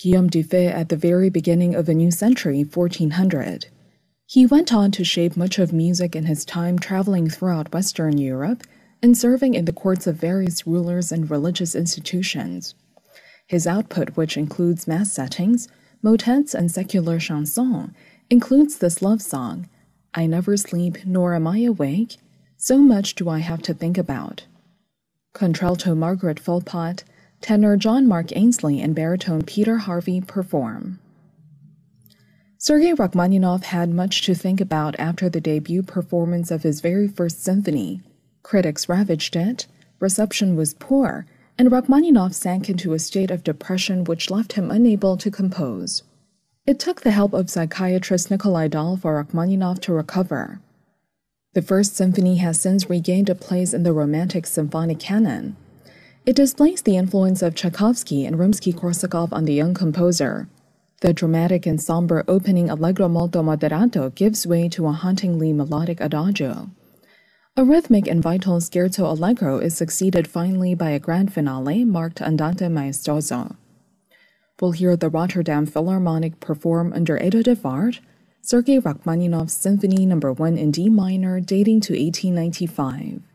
Guillaume Dufay at the very beginning of a new century, 1400. He went on to shape much of music in his time traveling throughout Western Europe and serving in the courts of various rulers and religious institutions. His output, which includes mass settings, motets, and secular chansons, includes this love song, I never sleep nor am I awake, so much do I have to think about. Contralto Margaret Philpott, tenor John Mark Ainsley, and baritone Peter Harvey perform. Sergei Rachmaninoff had much to think about after the debut performance of his very first symphony. Critics ravaged it, reception was poor, and Rachmaninoff sank into a state of depression which left him unable to compose. It took the help of psychiatrist Nikolai Dahl for Rachmaninoff to recover. The First Symphony has since regained a place in the Romantic symphonic canon. It displays the influence of Tchaikovsky and Rimsky-Korsakov on the young composer. The dramatic and somber opening Allegro molto moderato gives way to a hauntingly melodic adagio. A rhythmic and vital scherzo allegro is succeeded finally by a grand finale marked Andante maestoso. We'll hear the Rotterdam Philharmonic perform under Edo de Waard, Sergei Rachmaninoff's Symphony No. 1 in D minor dating to 1895.